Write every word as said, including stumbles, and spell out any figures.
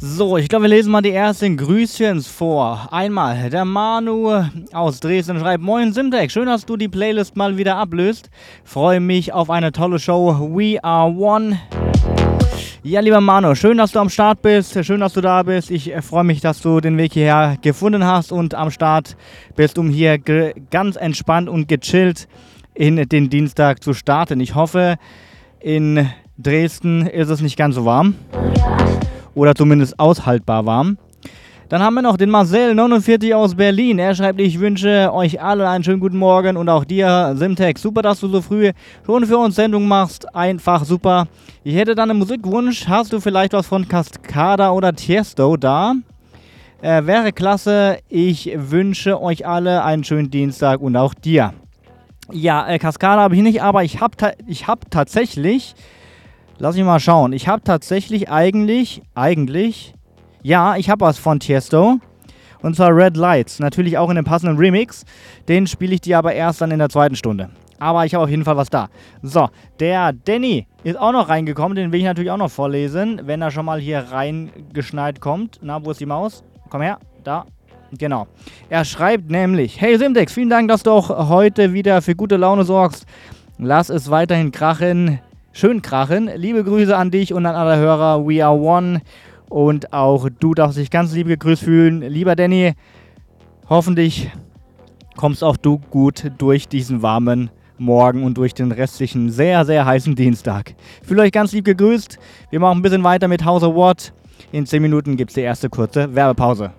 So, ich glaube, wir lesen mal die ersten Grüßchens vor. Einmal der Manu aus Dresden schreibt: Moin Simtek, schön, dass du die Playlist mal wieder ablöst. Freue mich auf eine tolle Show. We are one. Ja, lieber Manu, schön, dass du am Start bist. Schön, dass du da bist. Ich freue mich, dass du den Weg hierher gefunden hast und am Start bist, um hier ge- ganz entspannt und gechillt in den Dienstag zu starten. Ich hoffe, in Dresden ist es nicht ganz so warm. Oder zumindest aushaltbar warm. Dann haben wir noch den Marcel neunundvierzig aus Berlin. Er schreibt: Ich wünsche euch alle einen schönen guten Morgen und auch dir, Simtek. Super, dass du so früh schon für uns Sendung machst. Einfach super. Ich hätte dann einen Musikwunsch. Hast du vielleicht was von Cascada oder Tiesto da? Äh, wäre klasse. Ich wünsche euch alle einen schönen Dienstag und auch dir. Ja, äh, Cascada habe ich nicht, aber ich habe ta- ich hab tatsächlich... Lass mich mal schauen. Ich habe tatsächlich eigentlich, eigentlich, ja, ich habe was von Tiesto. Und zwar Red Lights. Natürlich auch in einem passenden Remix. Den spiele ich dir aber erst dann in der zweiten Stunde. Aber ich habe auf jeden Fall was da. So, der Danny ist auch noch reingekommen. Den will ich natürlich auch noch vorlesen, wenn er schon mal hier reingeschneit kommt. Na, wo ist die Maus? Komm her, da. Genau. Er schreibt nämlich: Hey Simtex, vielen Dank, dass du auch heute wieder für gute Laune sorgst. Lass es weiterhin krachen. Schön krachen. Liebe Grüße an dich und an alle Hörer. We are one. Und auch du darfst dich ganz lieb gegrüßt fühlen. Lieber Danny, hoffentlich kommst auch du gut durch diesen warmen Morgen und durch den restlichen sehr, sehr heißen Dienstag. Fühlt euch ganz lieb gegrüßt. Wir machen ein bisschen weiter mit House of What. In zehn Minuten gibt es die erste kurze Werbepause.